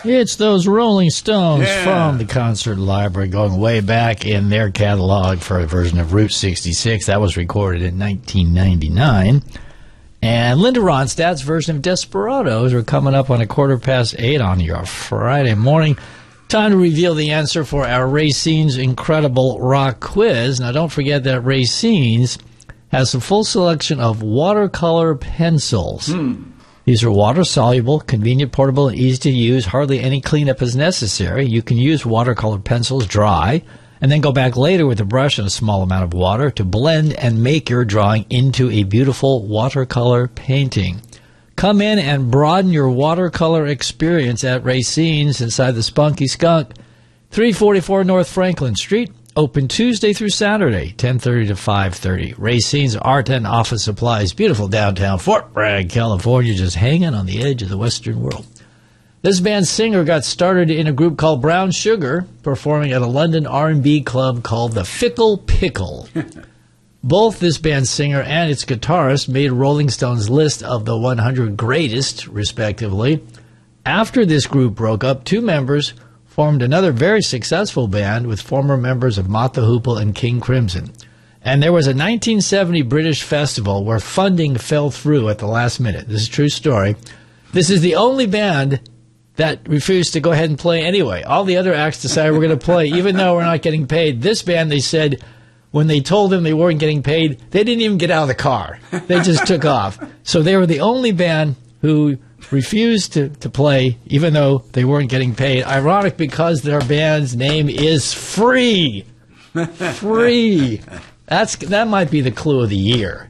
It's those Rolling Stones Yeah. from the concert library, going way back in their catalog for a version of Route 66. That was recorded in 1999. And Linda Ronstadt's version of Desperados are coming up on 8:15 on your Friday morning. Time to reveal the answer for our Racine's Incredible Rock Quiz. Now, don't forget that Racine's has a full selection of watercolor pencils. These are water-soluble, convenient, portable, and easy to use. Hardly any cleanup is necessary. You can use watercolor pencils dry and then go back later with a brush and a small amount of water to blend and make your drawing into a beautiful watercolor painting. Come in and broaden your watercolor experience at Racine's inside the Spunky Skunk, 344 North Franklin Street. Open Tuesday through Saturday, 10:30 to 5:30. Racine's Art and Office Supplies, beautiful downtown Fort Bragg, California, just hanging on the edge of the Western world. This band's singer got started in a group called Brown Sugar, performing at a London R&B club called the Fickle Pickle. Both this band's singer and its guitarist made Rolling Stone's list of the 100 greatest, respectively. After this group broke up, two members formed another very successful band with former members of Mott the Hoople and King Crimson. And there was a 1970 British festival where funding fell through at the last minute. This is a true story. This is the only band that refused to go ahead and play anyway. All the other acts decided we're going to play, even though we're not getting paid. This band, they said, when they told them they weren't getting paid, they didn't even get out of the car. They just took off. So they were the only band who refused to play, even though they weren't getting paid. Ironic, because their band's name is Free. Free. That might be the clue of the year.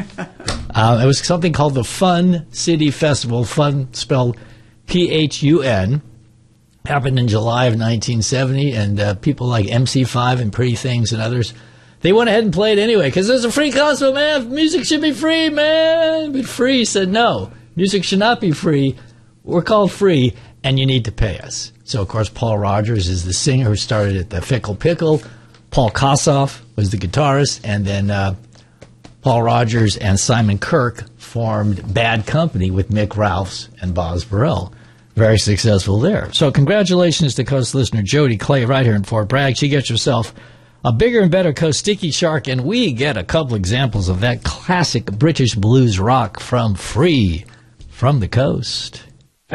It was something called the Fun City Festival. Fun spelled P-H-U-N. Happened in July of 1970, and people like MC5 and Pretty Things and others, they went ahead and played anyway, because there's a free concert, man. Music should be free, man. But Free said, no, music should not be free. We're called Free, and you need to pay us. So, of course, Paul Rogers is the singer who started at the Fickle Pickle. Paul Kossoff was the guitarist, and then Paul Rogers and Simon Kirke formed Bad Company with Mick Ralphs and Boz Burrell. Very successful there. So congratulations to Coast listener Jody Clay right here in Fort Bragg. She gets herself a bigger and better Coast Sticky Shark, and we get a couple examples of that classic British blues rock from Free from the Coast.